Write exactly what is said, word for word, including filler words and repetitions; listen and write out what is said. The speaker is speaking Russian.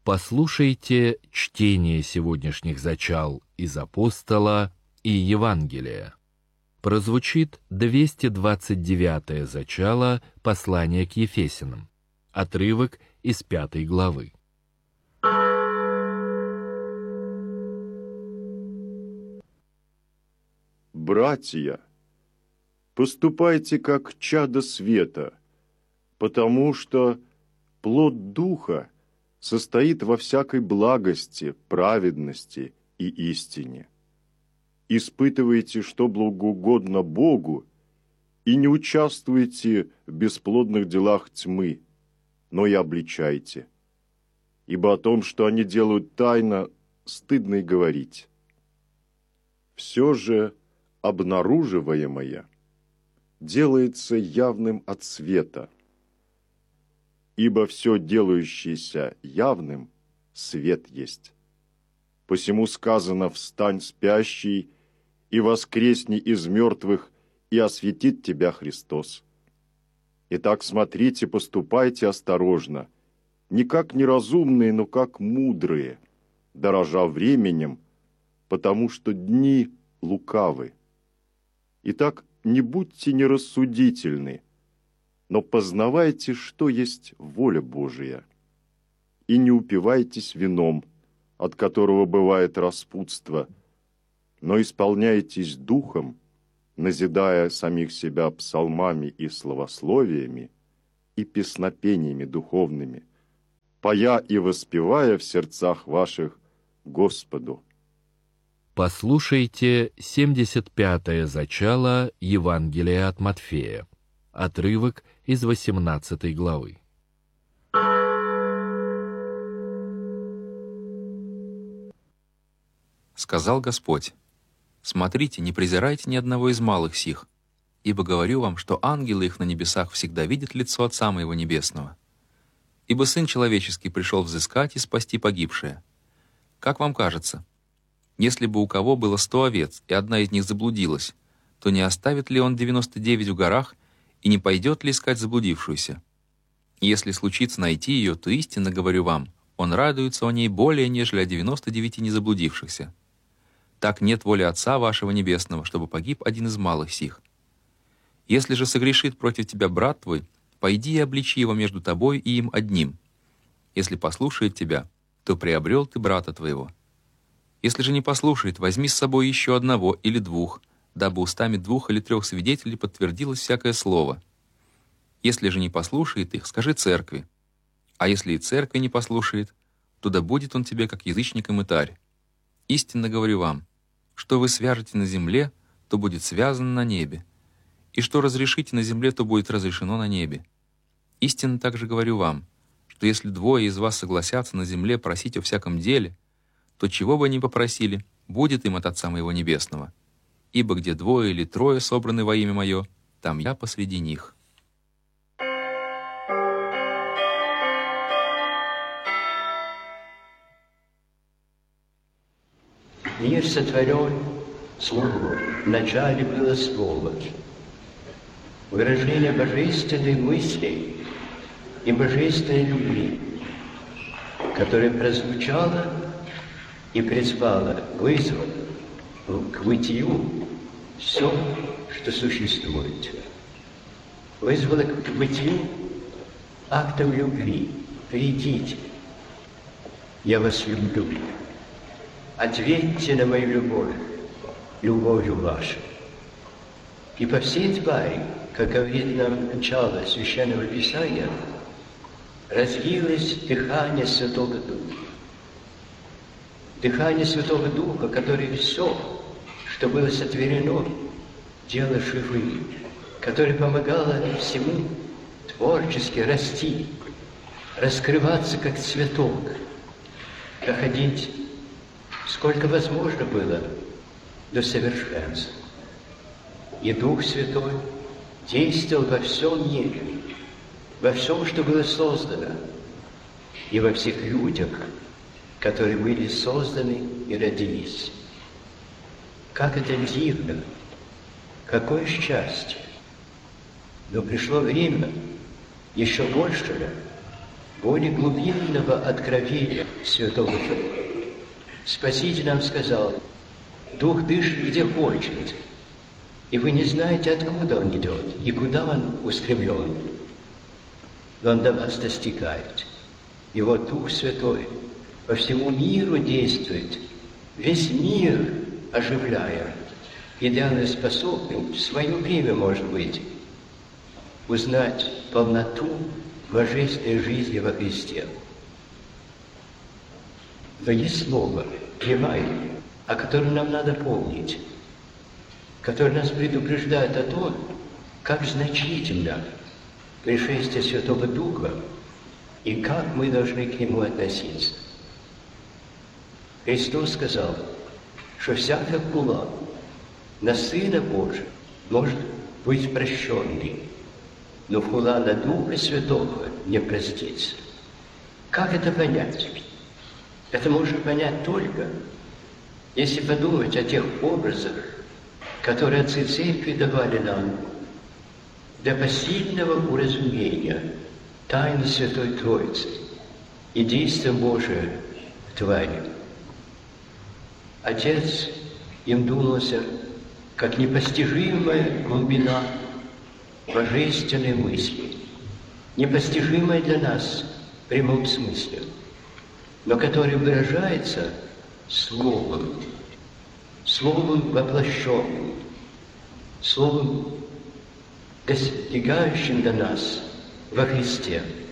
Послушайте чтение сегодняшних зачал из Апостола и Евангелия. Прозвучит двести двадцать девятое зачало послания к Ефесянам, отрывок из пятой главы. Братья, поступайте как чадо света, потому что плод Духа состоит во всякой благости, праведности и истине. Испытывайте, что благоугодно Богу, и не участвуйте в бесплодных делах тьмы, но и обличайте. Ибо о том, что они делают тайно, стыдно и говорить. Все же обнаруживаемое делается явным от света, ибо все делающееся явным свет есть. Посему сказано: «Встань, спящий, и воскресни из мертвых, и осветит тебя Христос». Итак, смотрите, поступайте осторожно, не как неразумные, но как мудрые, дорожа временем, потому что дни лукавы. Итак, не будьте нерассудительны, но познавайте, что есть воля Божия, и не упивайтесь вином, от которого бывает распутство, но исполняйтесь духом, назидая самих себя псалмами и славословиями и песнопениями духовными, поя и воспевая в сердцах ваших Господу. Послушайте семьдесят пятое зачало Евангелия от Матфея, отрывок из восемнадцатой главы. Сказал Господь: «Смотрите, не презирайте ни одного из малых сих, ибо говорю вам, что ангелы их на небесах всегда видят лицо Отца Моего Небесного. Ибо Сын Человеческий пришел взыскать и спасти погибшее. Как вам кажется, если бы у кого было сто овец, и одна из них заблудилась, то не оставит ли он девяносто девять в горах и не пойдет ли искать заблудившуюся? Если случится найти ее, то истинно говорю вам, он радуется о ней более, нежели о девяноста девяти незаблудившихся. Так нет воли Отца вашего Небесного, чтобы погиб один из малых сих. Если же согрешит против тебя брат твой, пойди и обличи его между тобой и им одним. Если послушает тебя, то приобрел ты брата твоего. Если же не послушает, возьми с собой еще одного или двух, дабы устами двух или трех свидетелей подтвердилось всякое слово. Если же не послушает их, скажи церкви. А если и церкви не послушает, то да будет он тебе как язычник и мытарь. Истинно говорю вам, что вы свяжете на земле, то будет связано на небе, и что разрешите на земле, то будет разрешено на небе. Истинно также говорю вам, что если двое из вас согласятся на земле просить о всяком деле, то чего бы ни попросили, будет им от Отца Моего Небесного. Ибо где двое или трое собраны во имя Мое, там я посреди них». Мир сотворен Словом, в начале было Слово. Выражение божественной мысли и божественной любви, которая прозвучала и призвала, вызвала к бытию все, что существует. Вызвала к бытию актом любви. Придите, я вас люблю. Ответьте на мою любовь, любовью вашей. И по всей твари, как говорит нам начало Священного Писания, разлилось дыхание Святого Духа. Дыхание Святого Духа, которое все, что было сотворено, дело живым, которое помогало всему творчески расти, раскрываться как цветок, доходить, сколько возможно было, до совершенства. И Дух Святой действовал во всем мире, во всем, что было создано, и во всех людях, которые были созданы и родились. Как это дивно, какое счастье! Но пришло время еще большего, более глубинного откровения Святого Духа. Спаситель нам сказал: Дух дышит где хочет, и вы не знаете, откуда Он идет и куда Он устремлен. Но Он до вас достигает. И вот Дух Святой по всему миру действует, весь мир оживляя, и делая способным в свое время, может быть, узнать полноту божественной жизни во Христе. Но есть слово «Евангелие», о котором нам надо помнить, которое нас предупреждает о том, как значительно пришествие Святого Духа и как мы должны к Нему относиться. Христос сказал, что всякая хула на Сына Божия может быть прощенной, но хула на Духа Святого не простится. Как это понять? Это можно понять только, если подумать о тех образах, которые отцы Церкви давали нам для посильного уразумения тайны Святой Троицы и действия Божия в твари. Отец им думался, как непостижимая глубина божественной мысли, непостижимая для нас в прямом смысле, но которая выражается Словом, Словом воплощенным, Словом, достигающим до нас во Христе.